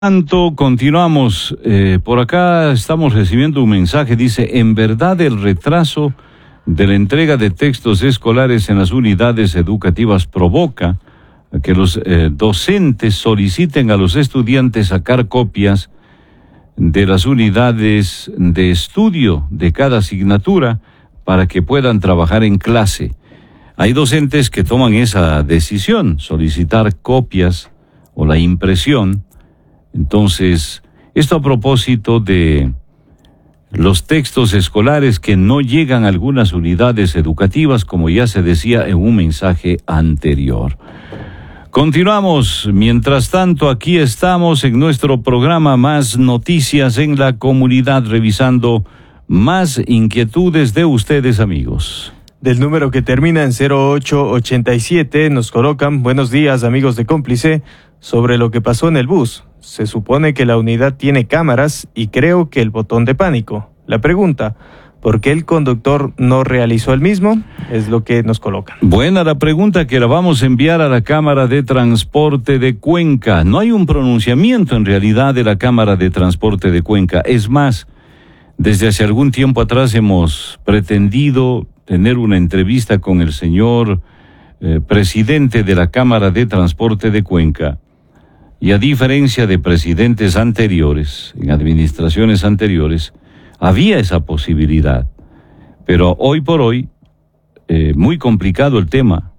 Tanto, continuamos. Por acá estamos recibiendo un mensaje, dice: en verdad el retraso de la entrega de textos escolares en las unidades educativas provoca que los docentes soliciten a los estudiantes sacar copias de las unidades de estudio de cada asignatura para que puedan trabajar en clase. Hay docentes que toman esa decisión, solicitar copias o la impresión. Entonces, esto a propósito de los textos escolares que no llegan a algunas unidades educativas, como ya se decía en un mensaje anterior. Continuamos. Mientras tanto, aquí estamos en nuestro programa Más Noticias en la Comunidad, revisando más inquietudes de ustedes, amigos. Del número que termina en 0887 nos colocan: buenos días, amigos de Cómplice, sobre lo que pasó en el bus. Se supone que la unidad tiene cámaras y creo que el botón de pánico. La pregunta: ¿por qué el conductor no realizó el mismo? Es lo que nos colocan. Buena la pregunta, que la vamos a enviar a la Cámara de Transporte de Cuenca. No hay un pronunciamiento en realidad de la Cámara de Transporte de Cuenca. Es más, desde hace algún tiempo atrás hemos pretendido tener una entrevista con el señor presidente de la Cámara de Transporte de Cuenca. Y a diferencia de presidentes anteriores, en administraciones anteriores, había esa posibilidad. Pero hoy por hoy, muy complicado el tema.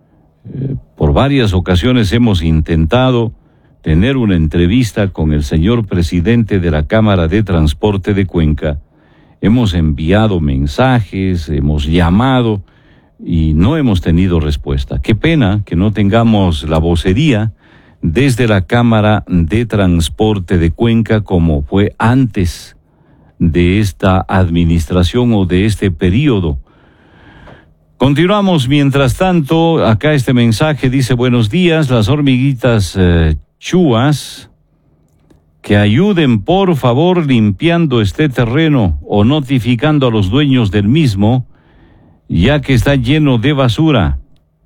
Por varias ocasiones hemos intentado tener una entrevista con el señor presidente de la Cámara de Transporte de Cuenca. Hemos enviado mensajes, hemos llamado y no hemos tenido respuesta. Qué pena que no tengamos la vocería desde la Cámara de Transporte de Cuenca como fue antes de esta administración o de este periodo. Continuamos. Mientras tanto, acá este mensaje dice: buenos días, las hormiguitas chúas, que ayuden por favor limpiando este terreno o notificando a los dueños del mismo, ya que está lleno de basura.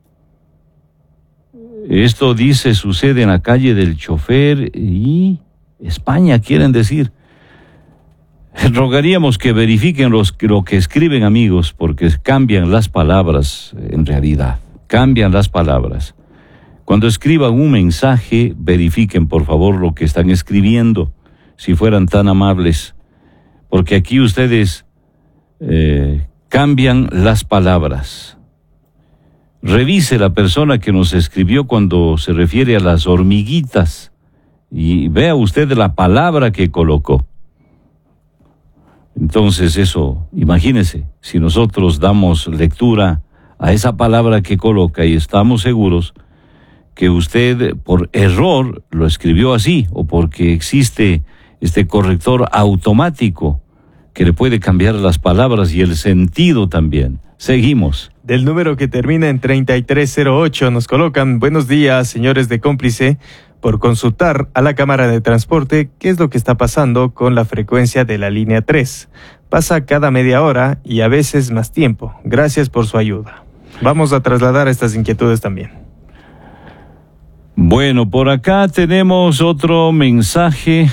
Esto, dice, sucede en la calle del Chofer y España, quieren decir. Rogaríamos que verifiquen lo que escriben, amigos, porque cambian las palabras, en realidad. Cambian las palabras. Cuando escriban un mensaje, verifiquen por favor lo que están escribiendo, si fueran tan amables. Porque aquí ustedes cambian las palabras. Revise la persona que nos escribió cuando se refiere a las hormiguitas y vea usted la palabra que colocó. Entonces eso, imagínese, si nosotros damos lectura a esa palabra que coloca y estamos seguros que usted por error lo escribió así o porque existe este corrector automático que le puede cambiar las palabras y el sentido también. Seguimos. Del número que termina en 3308 nos colocan: buenos días, señores de Cómplice, por consultar a la Cámara de Transporte qué es lo que está pasando con la frecuencia de la línea 3. Pasa cada media hora y a veces más tiempo. Gracias por su ayuda. Vamos a trasladar estas inquietudes también. Bueno, por acá tenemos otro mensaje.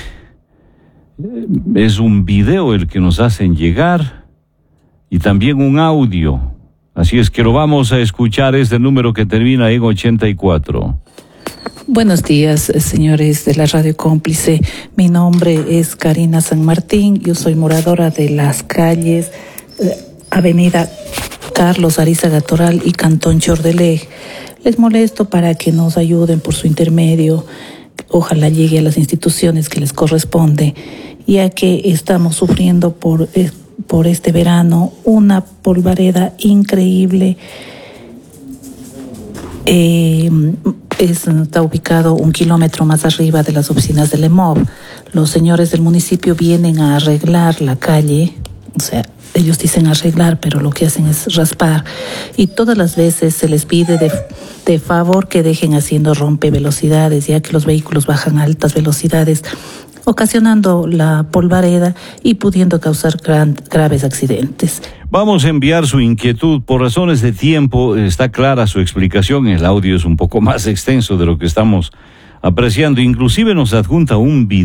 Es un video el que nos hacen llegar y también un audio. Así es que lo vamos a escuchar. Es el número que termina en 84. Buenos días, señores de la Radio Cómplice. Mi nombre es Karina San Martín. Yo soy moradora de las calles Avenida Carlos Arizaga Toral y Cantón Chordelej. Les molesto para que nos ayuden por su intermedio. Ojalá llegue a las instituciones que les corresponde, ya que estamos sufriendo por este verano una polvareda increíble. Está ubicado 1 kilómetro más arriba de las oficinas del EMOV. Los señores del municipio vienen a arreglar la calle, o sea, ellos dicen arreglar, pero lo que hacen es raspar. Y todas las veces se les pide de favor que dejen haciendo rompevelocidades, ya que los vehículos bajan a altas velocidades, ocasionando la polvareda y pudiendo causar graves accidentes. Vamos a enviar su inquietud. Por razones de tiempo, está clara su explicación. El audio es un poco más extenso de lo que estamos apreciando. Inclusive nos adjunta un video